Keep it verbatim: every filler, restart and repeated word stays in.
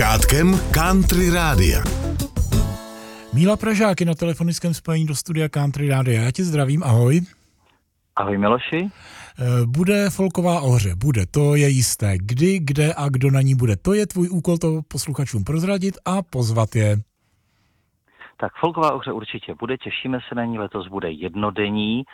sluchátkem Country Rádia. Míla Pražák je na telefonickém spojení do studia Country Rádia. Já tě zdravím, ahoj. Ahoj Miloši. Bude folková ohře, bude, to je jisté. Kdy, kde a kdo na ní bude, to je tvůj úkol to posluchačům prozradit a pozvat je. Tak folková ohře určitě bude, těšíme se na ní, letos bude jednodenní.